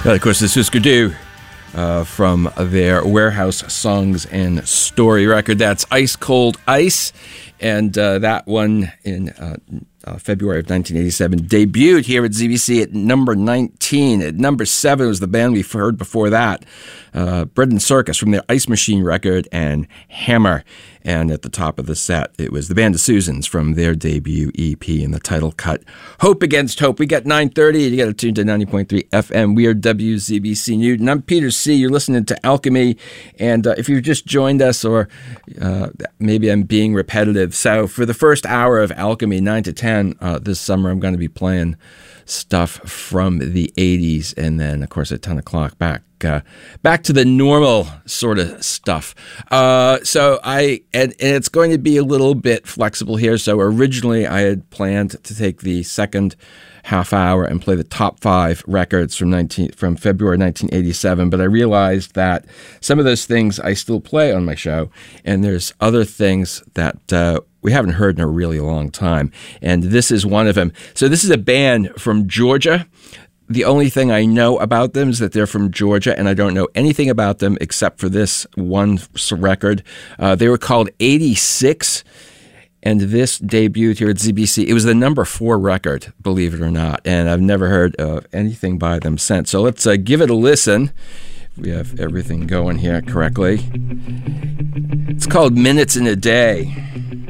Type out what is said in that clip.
Of course, this is Skidoo from their Warehouse Songs and Story record. That's Ice Cold Ice. And that one in February of 1987 debuted here at ZBC at number 19. At number 7 was the band we've heard before that, Bread and Circus from their Ice Machine record and Hammer. And at the top of the set, it was the Band of Susans from their debut EP and the title cut, Hope Against Hope. We got 9:30. You got to tune to 90.3 FM. We are WZBC Newton. I'm Peter C. You're listening to Alchemy. And if you've just joined us, or maybe I'm being repetitive. So for the first hour of Alchemy, 9 to 10 this summer, I'm going to be playing stuff from the 80s. And then, of course, at 10 o'clock back to the normal sort of stuff. And it's going to be a little bit flexible here. So originally I had planned to take the second half hour and play the top 5 records from February 1987, but I realized that some of those things I still play on my show, and there's other things that we haven't heard in a really long time, and this is one of them. So this is a band from Georgia. The only thing I know about them is that they're from Georgia, and I don't know anything about them except for this one record. They were called 86, and this debuted here at ZBC. It was the number 4 record, believe it or not, and I've never heard of anything by them since. So let's give it a listen. We have everything going here correctly. It's called Minutes in a Day.